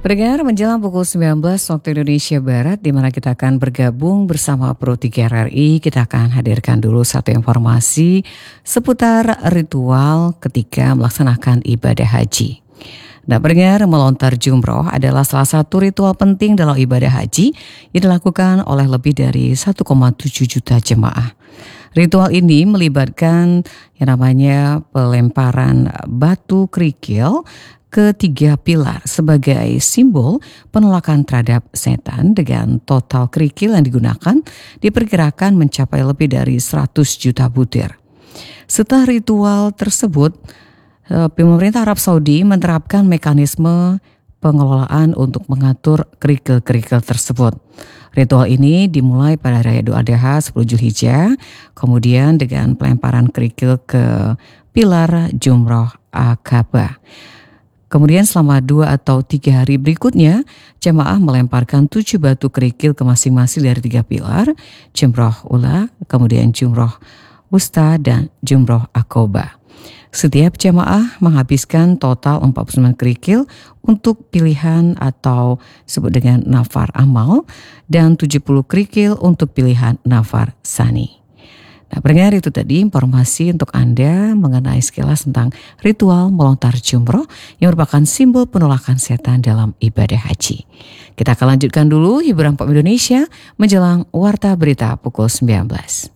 Pendengar, menjelang pukul 19 waktu Indonesia Barat, di mana kita akan bergabung bersama Pro 3 RRI, kita akan hadirkan dulu satu informasi seputar ritual ketika melaksanakan ibadah haji. Nah, pendengar, melontar jumroh adalah salah satu ritual penting dalam ibadah haji yang dilakukan oleh lebih dari 1,7 juta jemaah. Ritual ini melibatkan yang namanya pelemparan batu kerikil ke 3 pilar sebagai simbol penolakan terhadap setan, dengan total kerikil yang digunakan diperkirakan mencapai lebih dari 100 juta butir. Setelah ritual tersebut, pemerintah Arab Saudi menerapkan mekanisme pengelolaan untuk mengatur kerikil-kerikil tersebut. Ritual ini dimulai pada Raya Idul Adha 10 Zulhijjah, kemudian dengan pelemparan kerikil ke pilar Jumroh Aqabah. Kemudian selama 2 atau 3 hari berikutnya, jemaah melemparkan 7 batu kerikil ke masing-masing dari 3 pilar, Jumroh Ula, kemudian Jumroh Wusta, dan Jumroh Aqabah. Setiap jemaah menghabiskan total 49 kerikil untuk pilihan atau disebut dengan nafar amal, dan 70 kerikil untuk pilihan nafar sani. Nah, pendengar, itu tadi informasi untuk Anda mengenai sekilas tentang ritual melontar jumroh yang merupakan simbol penolakan setan dalam ibadah haji. Kita akan lanjutkan dulu hiburan pop Indonesia menjelang Warta Berita pukul 19.